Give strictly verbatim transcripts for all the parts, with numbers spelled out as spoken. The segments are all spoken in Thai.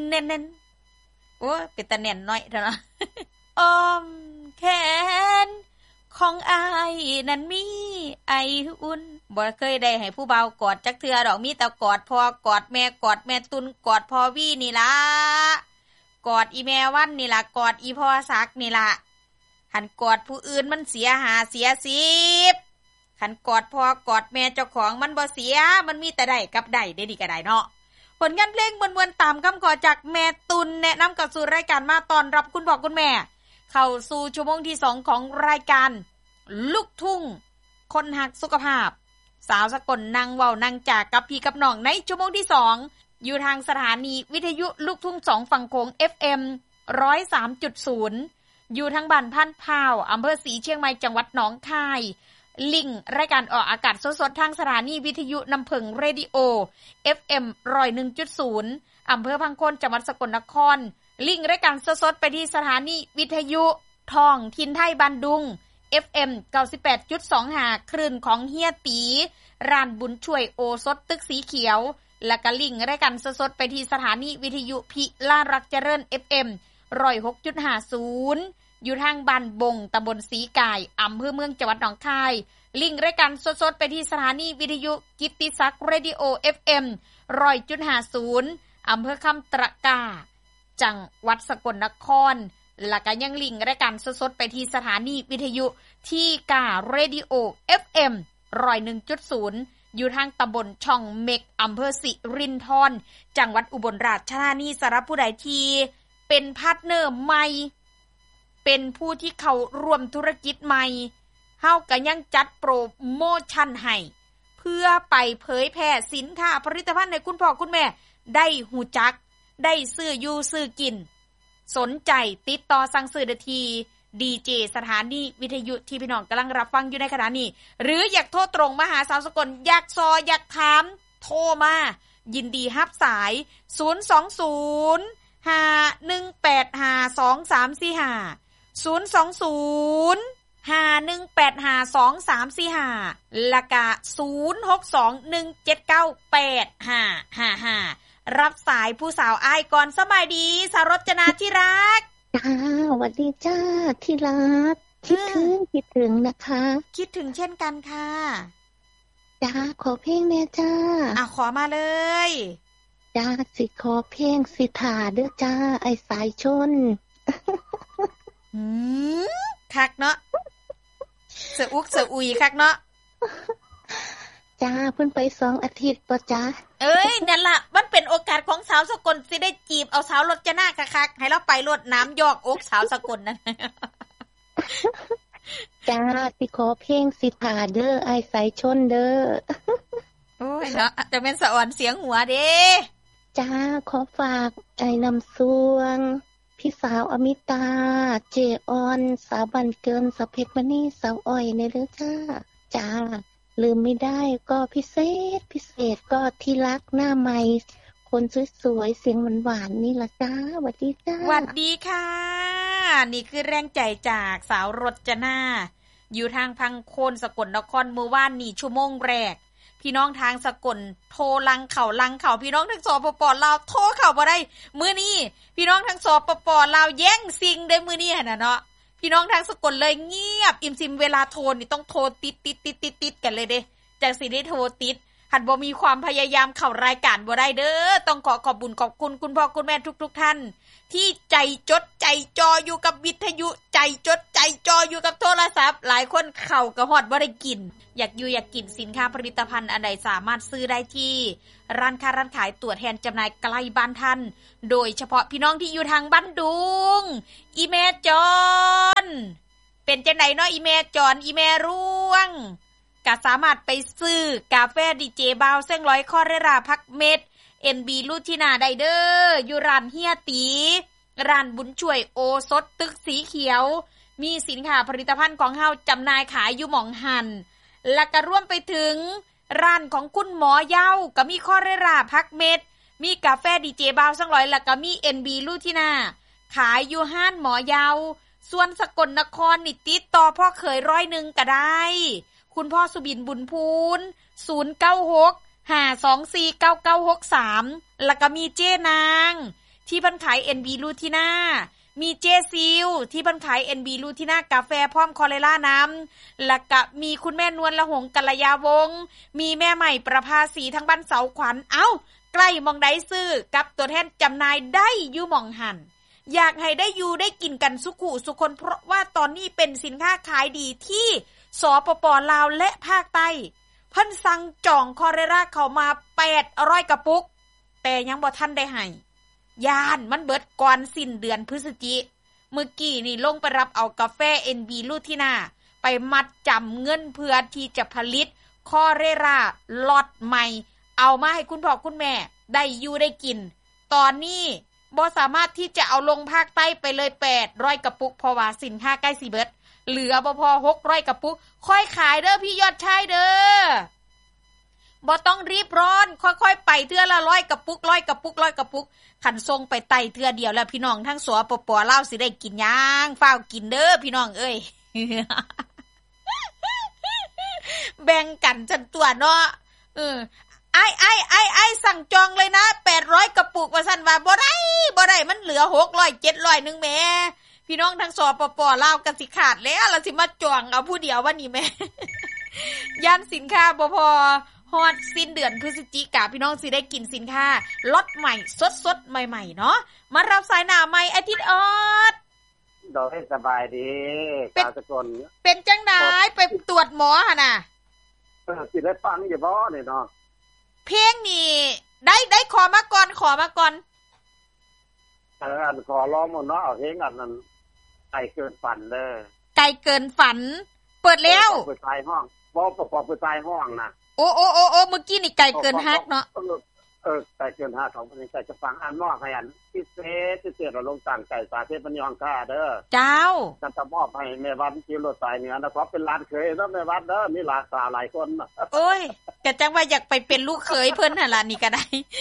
แน่นๆโอ้เป็นตาแน่นน้อยเท่านะอ้อมแขนของอายนั้นมีไออุ่นบ่เคยได้ให้ผู้เบากอดจักเทื่อดอกมีแต่กอดพ่อกอดแม่กอดแม่ตุนกอดพ่อวี่นี่ล่ะกอดอีแม่วันนี่ล่ะกอดอีพ่อซักนี่ล่ะหันกอดผู้อื่นมันเสียหาเสียสิบหันกอดพ่อกอดแม่เจ้าของมันบ่เสียมันมีแต่ได้กับได้ได้ดีก็ได้เนาะผลงานเพลงมวลๆตามคำขอจากแม่ตุนแนะนำกับสู่รายการมาตอนรับคุณพ่อคุณแม่เข้าสู่ชั่วโมงที่สองของรายการลูกทุ่งคนหักสุขภาพสาวสกลนางเว้านางจากกับพี่กับน้องในชั่วโมงที่สองอยู่ทางสถานีวิทยุลูกทุ่งสองฝั่งโขง เอฟ เอ็ม หนึ่งร้อยสามจุดศูนย์ อยู่ทางบ้านพันพาวอำเภอศรีเชียงใหม่จังหวัดหนองคายลิงก์รายการออกอากาศสดๆทางสถานีวิทยุน้ำผึ้งเรดิโอ เอฟ เอ็ม หนึ่งศูนย์หนึ่งจุดศูนย์ อำเภอพังโคนจังหวัดสกลนครลิงก์รายการสดๆไปที่สถานีวิทยุท้องถิ่นไทยบ้านดุง เอฟ เอ็ม เก้าสิบแปดจุดสอง คลื่นของเฮียตีร้านบุญช่วยโอสถตึกสีเขียวและก็ลิงก์รายการสดๆไปที่สถานีวิทยุพิลารักเจริญ เอฟ เอ็ม หนึ่งศูนย์หกจุดห้าศูนย์ อยู่ทางบ้านบงตำบลสีกายอำเภอเมืองจังหวัดหนองคายลิงก์รายการสดๆไปที่สถานีวิทยุกิตติศักดิ์เรดิโอ เอฟ เอ็ม หนึ่งศูนย์จุดห้าศูนย์ อำเภอคำตะกร้าจังหวัดสกลนครและก็ยังลิงก์รายการสดๆไปที่สถานีวิทยุที่กาเรดิโอ เอฟ เอ็ม หนึ่งศูนย์หนึ่งจุดศูนย์ อยู่ทางตำบลช่องเม็กอำเภอสิรินธรจังหวัดอุบลราชธานีสำหรับผู้ใดที่เป็นพาร์ทเนอร์ใหม่เป็นผู้ที่เข้าร่วมธุรกิจใหม่เฮาก็ยังจัดโปรโมชั่นให้เพื่อไปเผยแพร่สินค้าผลิตภัณฑ์ให้คุณพ่อคุณแม่ได้หูจักได้ซื้ออยู่ซื้อกินสนใจติดต่อสั่งซื้อได้ที่ดีเจสถานีวิทยุที่พี่น้องกำลังรับฟังอยู่ในขณะนี้หรืออยากโทรตรงมาหาสาวสกลอยากซออยากถามโทรมายินดีรับสายศูนย์ สอง ศูนย์ ห้า หนึ่ง แปด ห้า สอง สาม สี่ ห้า ศูนย์ สอง ศูนย์ ห้า หนึ่ง แปด ห้า สอง สาม สี่ ห้าและก็ศูนย์ หก สอง หนึ่ง เจ็ด เก้า แปด ห้า ห้า ห้ารับสายผู้สาวอ้ายก่อนสบายดีสารจนาที่รักจ้าสวัสดีจ้าที่รักคิดถึงคิดถึงนะคะคิดถึงเช่นกันค่ะจ้าขอเพลงแม่จ้าอ่ะขอมาเลยจ้าสิขอเพลงสิถ่าเด้อจ้าไอ้สายชนหืมคักเนาะเสืออุกเสืออุยคักเนาะจ้าเพิ่นไปสองอาทิตย์ป่ะจ้าเอ้ยนั่นล่ะมันเป็นโอกาสของสาวสกลสิได้จีบเอาสาวรจนาคักๆให้เราไปรดน้ำยอกอกสาวสกลนั่นจ้าสิขอเพลงสิถ่าเด้อไอ้สายชนเด้อโอ้ยเนาะจะเป็นสะอ่อนเสียงหัวเด้จ้าขอฝากไอ้นำสวงพี่สาวอมิตาเจออนสาวบันเกินสาวเพชรมณีสาวอ้อยในเด้อจ้าจ้าลืมไม่ได้ก็พิเศษพิเศษก็ที่รักหน้าใหม่คนสวยๆเสียงหวานๆนี่ล่ะจ้าสวัสดีจ้าสวัสดีค่ะนี่คือแรงใจจากสาวรจนาอยู่ทางพังโคนสกลนครเมื่อวานนี้ชั่วโมงแรกพี่น้องทางสกลโทรลังเข่าลังเข่าพี่น้องทางสปปลาวโทรเข้าบ่ได้มื้อนี้พี่น้องทางสปปลาวแย่งซิงได้มื้อนี้หั่นน่ะเนาะพี่น้องทางสกลเลยเงียบอิมซิมเวลาโทรนี่ต้องโทรติดๆๆๆกันเลยเด้จังสิได้โทรติดหัดบ่มีความพยายามเข้ารายการบ่ได้เด้อต้องขอขอบบุญขอบคุณคุณพ่อคุณแม่ทุกๆท่านที่ใจจดใจจออยู่กับวิทยุใจจดใจจออยู่กับโทรศัพท์หลายคนเข้าก็ฮอดบ่ได้กินอยากอยู่อยากกินสินค้าผลิตภัณฑ์อันใดสามารถซื้อได้ที่ร้านค้าร้านขายตัวแทนจำหน่ายใกล้บ้านท่านโดยเฉพาะพี่น้องที่อยู่ทางบ้านดุงอีแม่จอนเป็นจังได๋เนาะอีแม่จอนอีแม่ร่วงก็สามารถไปซื้อกาแฟดีเจบาวเส้งร้อยคอเรราพักเม็ด เอ็น บี ลูทินาไดเดอร์อยู่ร้านเฮียตีร้านบุญช่วยโอสถตึกสีเขียวมีสินค้าผลิตภัณฑ์ของเฮาจำหน่ายขายอยู่หม่องหันและก็รวมไปถึงร้านของคุณหมอเย้าก็มีคอเรราพักเม็ดมีกาแฟดีเจบาวเส้งร้อยแล้วก็มี เอ็น บี ลูทินาขายอยู่ห้านหมอเย้าส่วนสกลนครนี่ติดต่อพ่อเขยร้อยหนึ่งก็ได้คุณพ่อสุบินบุญพูนศูนย์ เก้า หก ห้า สอง สี่ เก้า เก้า หก สามแล้วก็มีเจ้นางที่เพิ่นขาย เอ็น บี ลูทิน่ามีเจซิลที่เพิ่นขาย เอ็น บี ลูทิน่ากาแฟพร้อมคอเรล่าน้ำแล้วก็มีคุณแม่นวลละหงกัลยาวงศ์มีแม่ใหม่ประภาสีทั้งบ้านเสาขวัญเอ้าใกล้มองได้ซื้อกับตัวแทนจำหน่ายได้อยู่หม่องหันอยากให้ได้อยู่ได้กินกันสุขุสุคนเพราะว่าตอนนี้เป็นสินค้าขายดีที่สปป.ลาวและภาคใต้เพิ่นสั่งจองคอเรล่าเข้ามาแปดร้อยกระปุกแต่ยังบ่ทันได้ให้ย่านมันเบิดก่อนสิ้นเดือนพฤศจิเมื่อกี้นี่ลงไปรับเอากาแฟ เอ็น บี ลูทิน่าไปมัดจำเงินเพื่อที่จะผลิตคอเรล่าล็อตใหม่เอามาให้คุณพ่อคุณแม่ได้อยู่ได้กินตอนนี้บ่สามารถที่จะเอาลงภาคใต้ไปเลยแปดร้อยกระปุกเพราะว่าสินค้าใกล้สิเบิดเหลือบ่พอหกร้อยกระปุกค่อยขายเด้อพี่ยอดชายเด้อบ่ต้องรีบร้อนค่อยๆไปเทื่อละร้อยกระปุกร้อยกระปุกร้อยกระปุกคันส่งไปไต่เทื่อเดียวแล้วพี่น้องทั้งสปป.ลาวสิได้กินหยังฟ้าวกินเด้อพี่น้องเอ้ย แบ่งกันจังตัวเนาะเออไอ้ไอ้ไอ้ไอ้สั่งจองเลยนะแปดร้อยกระปุกว่าซั่นว่าบ่ได้บ่ได้มันเหลือหกร้อย เจ็ดร้อยนึงแหมพี่น้องทั้งสปป.ลาวก็สิขาดแล้วล่ะสิมาจองเอาผู้เดียวว่านี่แม่ ย่านสินค้าบ่พอฮอดสิ้นเดือนพฤศจิกายนพี่น้องสิได้กินสินค้าล็อตใหม่สดๆใหม่ๆเนาะมารับสายหน้าใหม่อาทิตย์ออดดอกให้สบายดีกาสกลเป็นจังได๋ไปตรวจหมอหั่นน่ะเออสิได้ฟังอยู่บ่นี่เนาะเพลงนี่ได้ได้ขอมาก่อนขอมาก่อนเอออันขอร้องหมดเนาะเอาเพลงอันนั้นไกลเกินฝันเด้อไกลเกินฝันเปิดแล้วเปิดท้ายห้องบ่ประกอบเปิดท้ายห้องน่ะโอ้ๆๆๆเมื่อกี้นี่ไกลเกินฮักเนาะเออไกลเกินฮักของเพิ่นใจจะฟังอันนอกให้อันพิเศษพิเศษเราลงตั้งใจสาธิตมันยองค่าเด้อเจ้าจะจะมอบให้แม่วันขี่รถสายเหนือนะครับเป็นหลานเขยเนาะแม่วันเด้อมีหลานสาวหลายคนโอ้ยก็จังว่าอยากไปเป็นลูกเขยเพิ่นหั่นล่ะนี่ก็ได้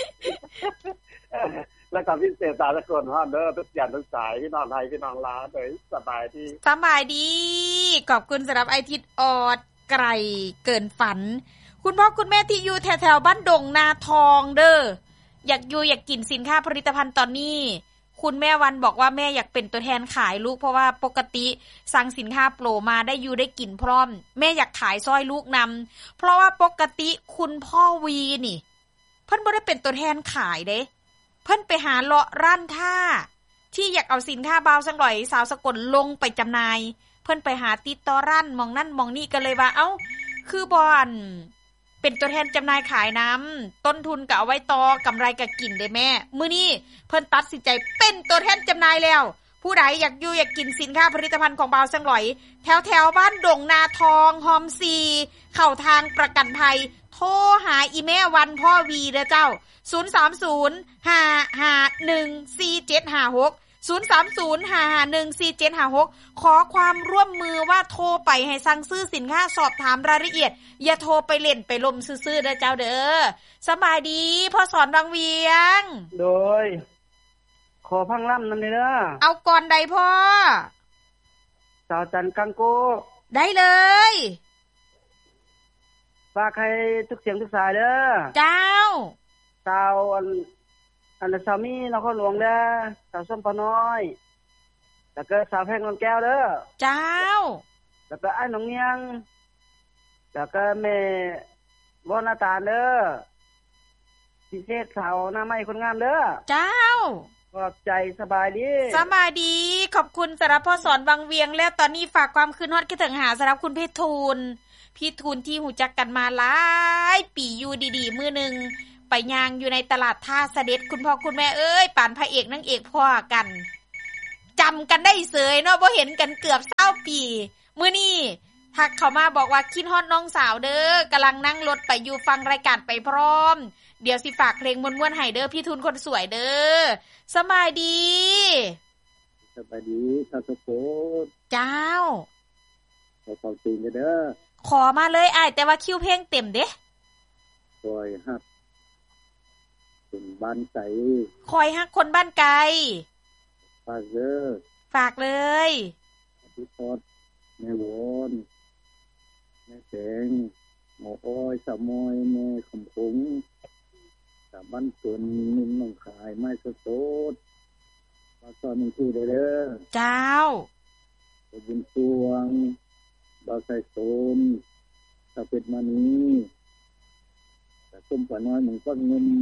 แล้วก็พิเศษสากลฮอดเด้อทุกอย่างทุกสายพี่น้องไทยพี่น้องลาวเด้อสบายดีสบายดีขอบคุณสำหรับไอทิดออดไกลเกินฝันคุณพ่อคุณแม่ที่อยู่แถวๆบ้านดงนาทองเด้ออยากอยู่อยากกินสินค้าผลิตภัณฑ์ตอนนี้คุณแม่วันบอกว่าแม่อยากเป็นตัวแทนขายลูกเพราะว่าปกติสั่งสินค้าโปรมาได้อยู่ได้กินพร้อมแม่อยากขายซอยลูกนำเพราะว่าปกติคุณพ่อวีนี่เพิ่นบ่ได้เป็นตัวแทนขายเด้เพิ่นไปหาเลาะร้านท่าที่อยากเอาสินค้าบาวสังหลอยสาวสกลลงไปจำหน่ายเพิ่นไปหาติดต่อร้านมองนั่นมองนี่ก็เลยว่าเอ้าคือบ่อนเป็นตัวแทนจำหน่ายขายน้ำต้นทุนก็เอาไว้ต่อกำไรก็กินได้แม่มื้อนี้เพิ่นตัดสินใจเป็นตัวแทนจำหน่ายแล้วผู้ใดอยากอยู่อยากกินสินค้าผลิตภัณฑ์ของบาวสังหลอยแถวๆบ้านดงนาทองหอมซีเข้าทางประกันภัยโทรหาอีแม่วันพ่อวีเด้อเจ้าศูนย์ สาม ศูนย์ ห้า ห้า หนึ่ง สี่ เจ็ด ห้า หก ศูนย์ สาม ศูนย์ ห้า ห้า หนึ่ง สี่ เจ็ด ห้า หกขอความร่วมมือว่าโทรไปให้สั่งซื้อสินค้าสอบถามรายละเอียดอย่าโทรไปเล่นไปลมซื่อๆเด้อเจ้าเด้อสบายดีพ่อสอนบางเวียงโดยขอพังล่ำนั่นเด้อเอาก่อนใดพ่อสาวจันกังโกได้เลยฝากให้ทุกเสียงทุกสายเด้อเจ้าสาวอันอันสามีนครหลวงเด้อสาวส้มปอน้อยแล้วก็สาวแพงลำแก้วเด้อเจ้าแล้วก็ไอ้หนองเนียงแล้วก็แม่วอนาตาเด้อพิเศษสาวหน้าไม้คนงามเด้อเจ้าขอบใจสบายดีสบายดีขอบคุณสำหรับพ่อสอนบางเวียงและตอนนี้ฝากความคืนฮอดคิดถึงหาสำหรับคุณพี่ทูลพี่ทูลที่หูจักกันมาหลายปีอยู่ดีๆมื้อนึงไปย่างอยู่ในตลาดท่าเสด็จคุณพ่อคุณแม่เอ้ยปานพระเอกนางเอกพ่อกันจำกันได้เสยเนาะบ่เห็นกันเกือบเศร้าปีมื้อนี้ทักเข้ามาบอกว่าคิดฮอดน้องสาวเด้อกำลังนั่งรถไปอยู่ฟังรายการไปพร้อมเดี๋ยวสิฝากเพลงม่วนๆให้เด้อพี่ทุนคนสวยเด้อสบายดีสบายดีท่านสุโขเจ้าขอฟังเพลงเด้อขอมาเลยอ้ายแต่ว่าคิวเพลงเต็มเด้คอยฮักคนบ้านไกลคอยฮักคนบ้านไกลฝากเด้อฝากเลยพี่พอดแม่วอนแม่แสงหมออ้อยสะมอยแม่คำผงสะบ้านตนนุ่มน้องขายไม้สดขอสอนหนึ่งชื่อได้เด้อเจ้าบุญสวงบ่าวไสสมตะเป็ดมานีแต่ส้มปลาน้อยหมึงก้อนเงิน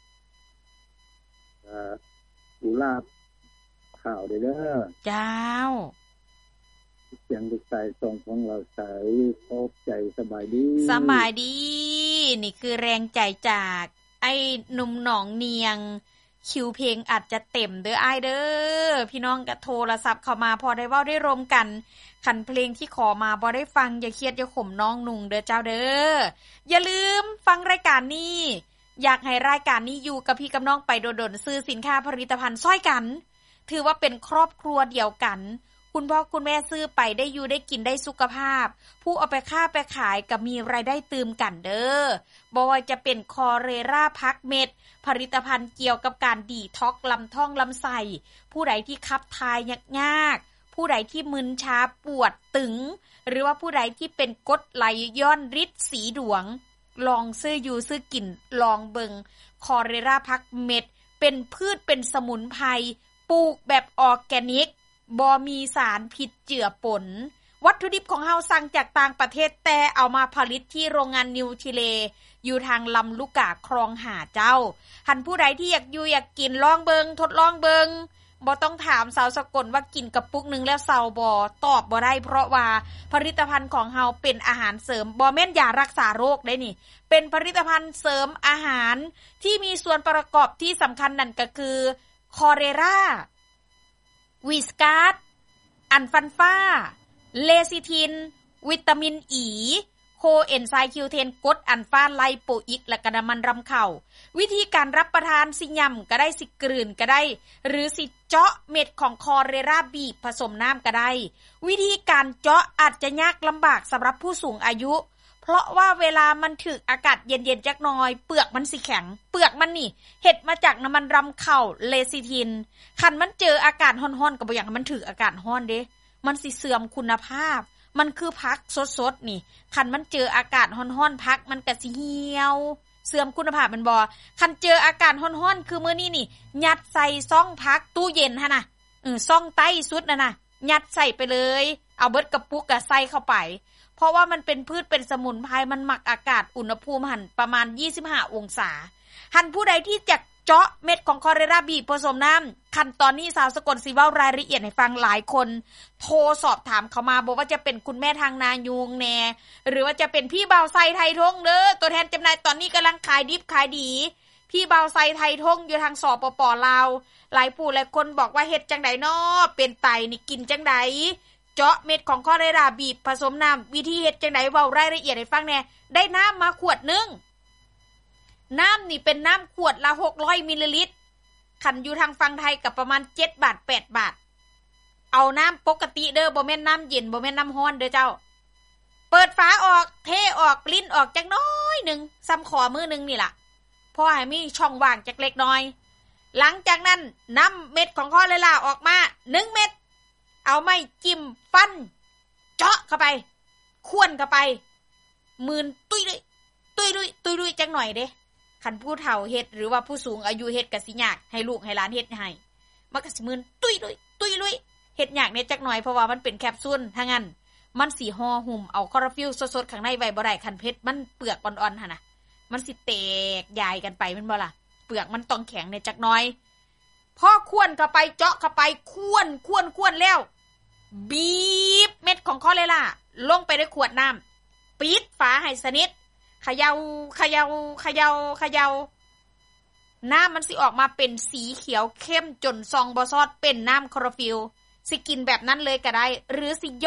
อ่าอุลาบข่าวได้เด้อเจ้าเสียงลูกชายสองของเราใสพบใจสบายดีสบายดีนี่คือแรงใจจากไอ้หนุ่มหนองเนียงคิวเพลงอาจจะเต็มเด้ออ้ายเด้อพี่น้องก็โทรศัพท์เข้ามาพอได้เว้าได้ร่วมกันคันเพลงที่ขอมาบ่ได้ฟังอย่าเครียดอย่าขมน้องนุ่งเด้อเจ้าเด้ออย่าลืมฟังรายการนี้อยากให้รายการนี้อยู่กับพี่กับน้องไปโดดๆซื้อสินค้าผลิตภัณฑ์ซ้อยกันถือว่าเป็นครอบครัวเดียวกันคุณพ่อคุณแม่ซื้อไปได้อยู่ได้กินได้สุขภาพผู้เอาไปค้าไปขายก็มีรายได้ตืมกันเด้อบ่ว่าจะเป็นคอเรราพักเม็ดผลิตภัณฑ์เกี่ยวกับการดีท็อกลำท้องลำไส้ผู้ใดที่ขับถ่ายยากๆผู้ใดที่มึนชาปวดตึงหรือว่าผู้ใดที่เป็นกรดไหลย้อนฤทธิ์สีดวงลองซื้ออยู่ซื้อกินลองเบิงคอเรราพักเม็ดเป็นพืชเป็นสมุนไพรปลูกแบบออร์แกนิกบ่มีสารพิษเจือปนวัตถุดิบของเฮาสั่งจากต่างประเทศแต่เอามาผลิตที่โรงงานนิวทิเลอยู่ทางลำลูกกาคลองหาเจ้าหันผู้ใดที่อยากอยู่อยากกินลองเบิงทดลองเบิงบ่ต้องถามสาวสกลว่ากินกระปุกนึงแล้วเซาบ่ตอบบ่ได้เพราะว่าผลิตภัณฑ์ของเฮาเป็นอาหารเสริมบ่แม่นยารักษาโรคได้นี่เป็นผลิตภัณฑ์เสริมอาหารที่มีส่วนประกอบที่สำคัญนั่นก็คือคอเรราวิสกาสอันฟันฟ้าเลซิทินวิตามินอีโคเอนไซม์คิวเทนกรดอัลฟาไลโปอิกและก็น้ำมันรำเข้าวิธีการรับประทานสิย่ำก็ได้สิกลืนก็ได้หรือสิเจาะเม็ดของคอเรราบีบผสมน้ำก็ได้วิธีการเจาะอาจจะยากลำบากสำหรับผู้สูงอายุเพราะว่าเวลามันถึกอากาศเย็นๆจักหน่อยเปลือกมันสิแข็งเปลือกมันนี่เฮ็ดมาจากน้ำมันรำเข้าเลซิทินคันมันเจออากาศร้อนๆก็บ่อยากให้มันถึกอากาศร้อนเด้มันสิเสื่อมคุณภาพมันคือผักสดๆนี่คันมันเจออากาศร้อนๆผักมันก็สิเหี่ยวเสื่อมคุณภาพมันบ่คันเจออากาศร้อนๆคือมื้อนี้นี่ยัดใส่ซ่องผักตู้เย็นหั่นน่ะเออซ่องใต้สุดน่ะน่ะยัดใส่ไปเลยเอาเบิดกระปุกก็ใส่เข้าไปเพราะว่ามันเป็นพืชเป็นสมุนไพรมันหมักอากาศอุณหภูมิหั่นประมาณยี่สิบห้าองศาหั่นผู้ใดที่จะเจาะเม็ดของคอเรราบีผสมน้ำขั้นตอนนี้สาวสกลสิเว้ารายละเอียดให้ฟังหลายคนโทรสอบถามเข้ามาบอกว่าจะเป็นคุณแม่ทางนายูงแน่หรือว่าจะเป็นพี่บ่าวไซไทยทงเด้อตัวแทนจำหน่ายตอนนี้กำลังขายดิบขายดีพี่บ่าวไซไทยทงอยู่ทางสปป.ลาวหลายผู้หลายคนบอกว่าเฮ็ดจังได๋น้อเป็นไตนี่กินจังได๋เจาะเม็ดของคอเรราบีผสมน้ำวิธีเฮ็ดจังได๋เว้ารายละเอียดให้ฟังแน่ได้น้ำมาขวดนึงน้ำนี่เป็นน้ำขวดละหกร้อยมิลลิลิตรคันอยู่ทางฝั่งไทยก็ประมาณเจ็ดบาทแปดบาทเอาน้ำปกติเด้อบ่แม่นน้ำเย็นบ่แม่นน้ำร้อนเด้อเจ้าเปิดฝาออกเทออกลิ้นออกจักน้อยนึงซ้ำขอมือนึงนี่ล่ะพอให้มีช่องว่างจักเล็กน้อยหลังจากนั้นนำเม็ดของคอเรราออกมาหนึ่งเม็ดเอาไม้จิ้มฟันเจาะเข้าไปข้วนเข้าไปมืนตุ้ยด้วยตุ้ยด้วยตุ้ยด้วยจักหน่อยเด้คันผู้เฒ่าเฮ็ดหรือว่าผู้สูงอายุเฮ็ดก็สิยากให้ลูกให้หลานเฮ็ดให้มันก็สิมึนตุ้ยด้วยตุ้ยด้วยเฮ็ดยากแน่จักหน่อยเพราะว่ามันเป็นแคปซูลถ้างั้นมันสิห่อหุ้มเอาคลอโรฟิลสดๆข้างในไว้บ่ได้คันเพชรมันเปลือกอ่อนๆหั่นน่ะมันสิแตกยายกันไปแม่นบ่ล่ะเปลือกมันต้องแข็งแน่จักหน่อยพอข้วนเข้าไปเจาะเข้าไปข้วนข้วนข้วนแล้วบีบเม็ดของคอเรราลงไปในขวดน้ำปิดฝาให้สนิทเขย่าเขย่าเขย่าเขย่าน้ำมันสิออกมาเป็นสีเขียวเข้มจนซองบ่ซอดเป็นน้ำคลอโรฟิลสิกินแบบนั้นเลยก็ได้หรือสิ